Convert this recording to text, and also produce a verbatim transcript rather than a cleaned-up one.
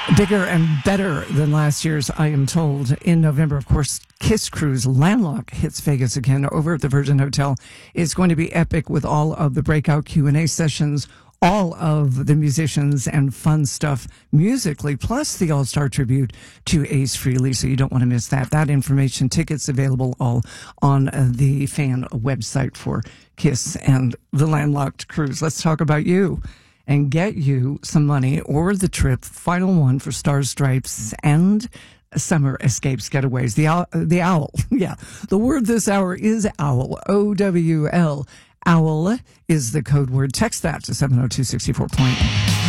Bigger and better than last year's, I am told. In November, of course, Kiss Cruise Landlocked hits Vegas again over at the Virgin Hotel. It's going to be epic with all of the breakout Q and A sessions, all of the musicians and fun stuff musically, plus the all-star tribute to Ace Frehley. So you don't want to miss that. That information, tickets available all on the fan website for Kiss and the Landlocked Cruise. Let's talk about you and get you some money or the trip, final one for Stars, Stripes, and Summer Escapes Getaways. The owl, the owl, yeah. The word this hour is owl, O W L. Owl is the code word. Text that to seven oh two, six four point